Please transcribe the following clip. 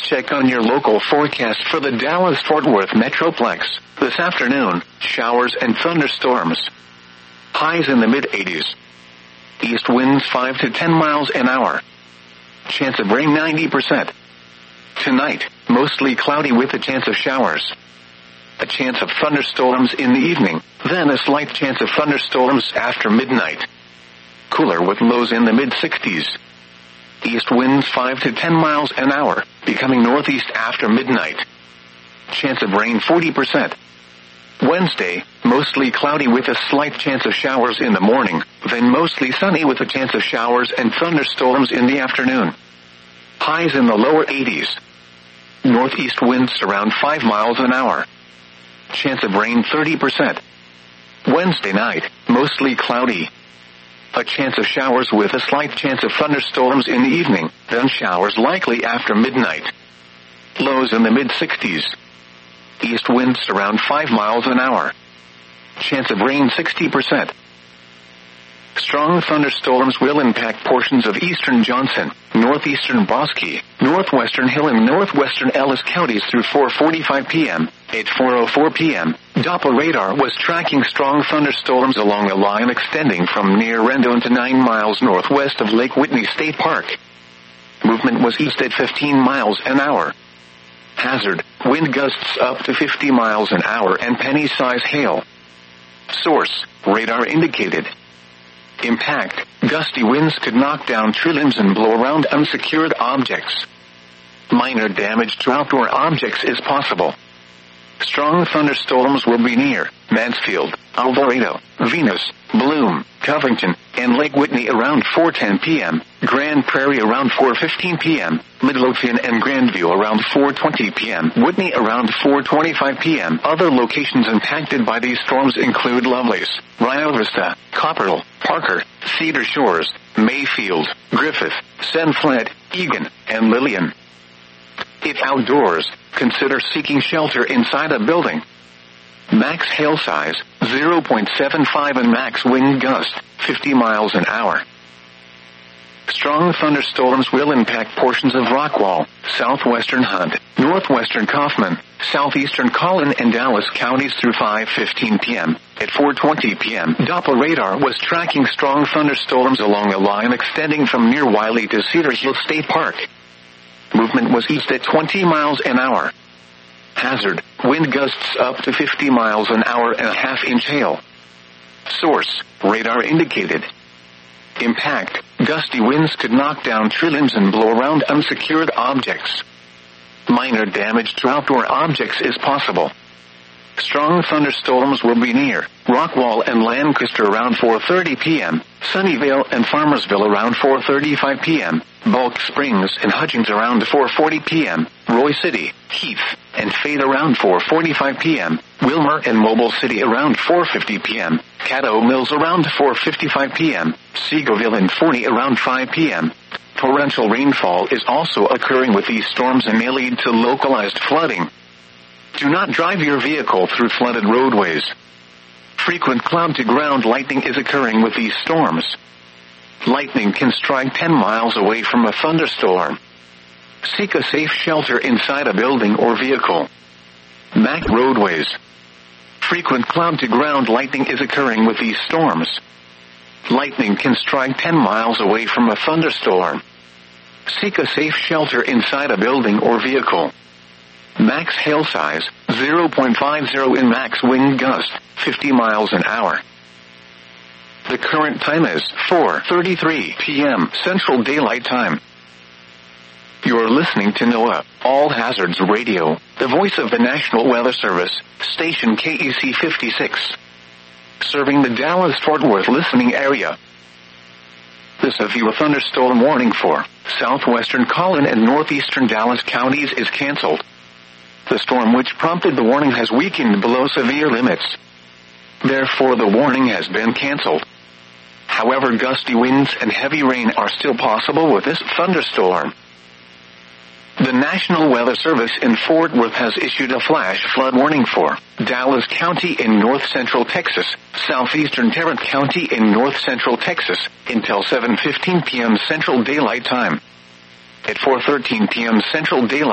Check on your local forecast for the Dallas-Fort Worth Metroplex. This afternoon, showers and thunderstorms. Highs in the mid-80s. East winds 5 to 10 miles an hour. Chance of rain 90%. Tonight, mostly cloudy with a chance of showers. A chance of thunderstorms in the evening, then a slight chance of thunderstorms after midnight. Cooler with lows in the mid-60s. East winds 5 to 10 miles an hour, becoming northeast after midnight. Chance of rain 40%. Wednesday, mostly cloudy with a slight chance of showers in the morning, then mostly sunny with a chance of showers and thunderstorms in the afternoon. Highs in the lower 80s. Northeast winds around 5 miles an hour. Chance of rain 30%. Wednesday night, mostly cloudy. A chance of showers with a slight chance of thunderstorms in the evening, then showers likely after midnight. Lows in the mid-60s. East winds around 5 miles an hour. Chance of rain 60%. Strong thunderstorms will impact portions of eastern Johnson, northeastern Bosque, northwestern Hill and northwestern Ellis counties through 4:45 p.m. At 4:04 p.m., Doppler radar was tracking strong thunderstorms along a line extending from near Rendon to 9 miles northwest of Lake Whitney State Park. Movement was east at 15 miles an hour. Hazard, wind gusts up to 50 miles an hour and penny-size hail. Source, radar indicated. Impact, gusty winds could knock down tree limbs and blow around unsecured objects. Minor damage to outdoor objects is possible. Strong thunderstorms will be near Mansfield, Alvarado, Venus, Bloom, Covington, and Lake Whitney around 4:10 p.m., Grand Prairie around 4:15 p.m., Midlothian and Grandview around 4:20 p.m., Whitney around 4:25 p.m. Other locations impacted by these storms include Lovelace, Rio Vista, Copperhill, Parker, Cedar Shores, Mayfield, Griffith, Senfled, Egan, and Lillian. If outdoors, consider seeking shelter inside a building. Max hail size, 0.75 and max wind gust, 50 miles an hour. Strong thunderstorms will impact portions of Rockwall, southwestern Hunt, northwestern Kaufman, southeastern Collin and Dallas counties through 5:15 p.m. At 4:20 p.m., Doppler radar was tracking strong thunderstorms along a line extending from near Wiley to Cedar Hill State Park. Movement was east at 20 miles an hour. Hazard, wind gusts up to 50 miles an hour and a half-inch hail. Source, radar indicated. Impact, gusty winds could knock down tree limbs and blow around unsecured objects. Minor damage to outdoor objects is possible. Strong thunderstorms will be near Rockwall and Lancaster around 4:30 p.m., Sunnyvale and Farmersville around 4:35 p.m., Bulk Springs and Hutchins around 4:40 p.m., Roy City, Heath, and Fayette around 4:45 p.m., Wilmer and Mobile City around 4:50 p.m., Caddo Mills around 4:55 p.m., Seagoville and Forney around 5 p.m. Torrential rainfall is also occurring with these storms and may lead to localized flooding. Do not drive your vehicle through flooded roadways. Frequent cloud-to-ground lightning is occurring with these storms. Lightning can strike 10 miles away from a thunderstorm. Seek a safe shelter inside a building or vehicle. Back roadways. Frequent cloud-to-ground lightning is occurring with these storms. Lightning can strike 10 miles away from a thunderstorm. Seek a safe shelter inside a building or vehicle. Max hail size, 0.50 in max wind gust, 50 miles an hour. The current time is 4:33 p.m. Central Daylight Time. You're listening to NOAA, All Hazards Radio, the voice of the National Weather Service, station KEC 56. Serving the Dallas-Fort Worth listening area. The severe thunderstorm warning for southwestern Collin and northeastern Dallas counties is canceled. The storm which prompted the warning has weakened below severe limits. Therefore, the warning has been canceled. However, gusty winds and heavy rain are still possible with this thunderstorm. The National Weather Service in Fort Worth has issued a flash flood warning for Dallas County in north-central Texas, southeastern Tarrant County in north-central Texas, until 7:15 p.m. Central Daylight Time. At 4:13 p.m. Central Daylight